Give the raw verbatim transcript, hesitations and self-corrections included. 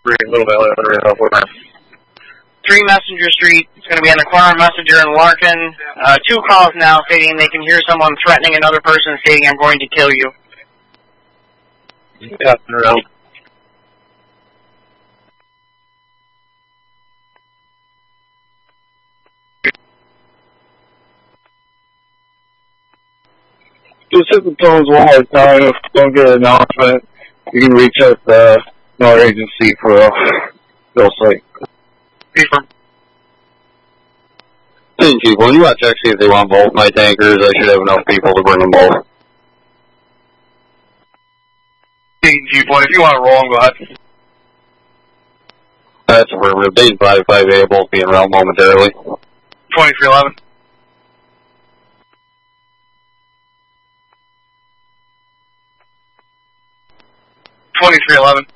A little bit later. three Messenger Street. It's going to be on the corner of Messenger and Larkin. Uh, two calls now stating they can hear someone threatening another person stating, I'm going to kill you. Yeah, around. Just hit the tones one more time. If you don't get an announcement, you can reach out to uh, our agency for a bill site. Confirm. Ten people, you want to check see if they want both my tankers? I should have enough people to bring them both. G point, if you want to roll them, go ahead. That's affirmative. Dayton five five A both being around momentarily. twenty-three eleven. twenty-three eleven.